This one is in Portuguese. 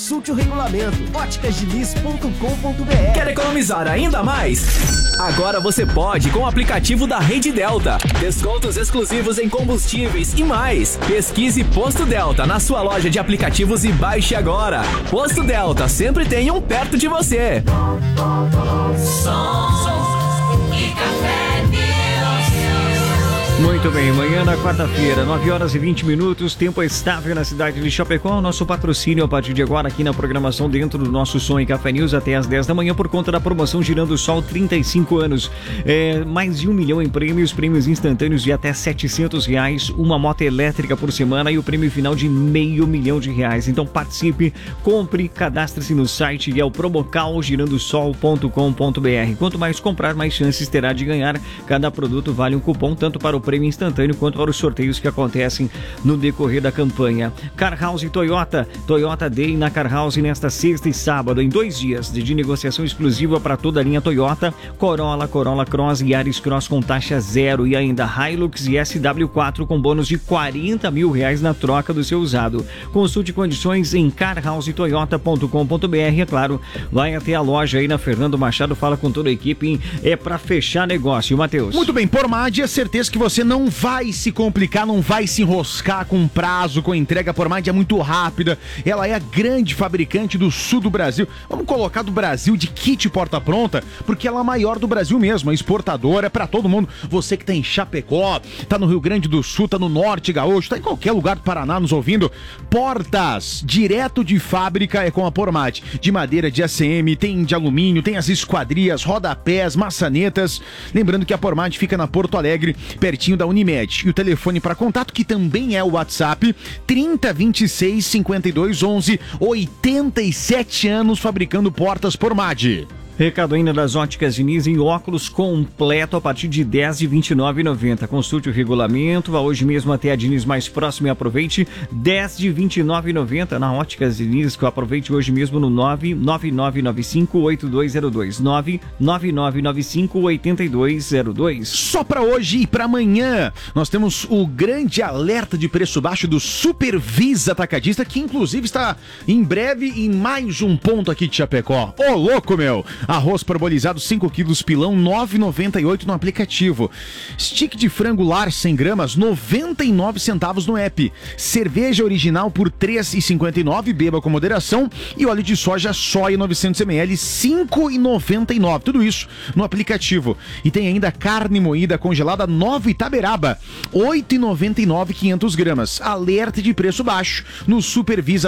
Consulte o regulamento. óticasdiniz.com.br. Quer economizar ainda mais? Agora você pode com o aplicativo da Rede Delta. Descontos exclusivos em combustíveis e mais. Pesquise Posto Delta na sua loja de aplicativos e baixe agora. Posto Delta, sempre tem um perto de você. Som e café. Muito bem, manhã na quarta-feira, 9h20, tempo estável na cidade de Chapecó. Nosso patrocínio a partir de agora aqui na programação dentro do nosso Som e Café News até às 10 da manhã por conta da promoção Girando o Sol 35 anos. Mais de 1 milhão em prêmios instantâneos de até R$700, uma moto elétrica por semana e o prêmio final de R$500 mil. Então participe, compre, cadastre-se no site e é o promocalgirandosol.com.br. Quanto mais comprar, mais chances terá de ganhar. Cada produto vale um cupom tanto para o prêmio instantâneo quanto para os sorteios que acontecem no decorrer da campanha. Car House Toyota Day na Car House nesta sexta e sábado, em 2 dias de negociação exclusiva para toda a linha Toyota, Corolla Cross e Yaris Cross com taxa zero e ainda Hilux e SW4 com bônus de R$40 mil na troca do seu usado. Consulte condições em carhousetoyota.com.br. É claro, vai até a loja aí na Fernando Machado, fala com toda a equipe, é para fechar negócio, Matheus. Muito bem, Pormade, é certeza que você não vai se complicar, não vai se enroscar com prazo, com entrega. A Pormade é muito rápida, ela é a grande fabricante do sul do Brasil. Vamos colocar do Brasil de kit porta pronta, porque ela é a maior do Brasil mesmo, a exportadora, é pra todo mundo. Você que tá em Chapecó, tá no Rio Grande do Sul, tá no Norte Gaúcho, tá em qualquer lugar do Paraná nos ouvindo, portas direto de fábrica é com a Pormade, de madeira, de ACM, tem de alumínio, tem as esquadrias, rodapés, maçanetas. Lembrando que a Pormade fica na Porto Alegre, pertinho da Unimed. E o telefone para contato, que também é o WhatsApp, 3026-5211, 87 anos fabricando portas Pormade. Recado ainda das Óticas Diniz em óculos completo a partir de R$10 de R$29,90. Consulte o regulamento, vá hoje mesmo até a Diniz mais próxima e aproveite. R$10 de R$29,90 na Óticas Diniz, que eu aproveite hoje mesmo no 99995-8202. 99995-8202. Só para hoje e para amanhã, nós temos o grande alerta de preço baixo do Supervisa Atacadista, que inclusive está em breve em mais um ponto aqui de Chapecó. Ô, louco, meu! Arroz parbolizado 5 quilos pilão, R$ 9,98 no aplicativo. Stick de frango lar 100 gramas, 99 centavos no app. Cerveja original por R$ 3,59, beba com moderação. E óleo de soja Soia 900 ml, R$ 5,99. Tudo isso no aplicativo. E tem ainda carne moída congelada Nova Itaberaba, R$ 8,99, 500 gramas. Alerta de preço baixo no Supervisa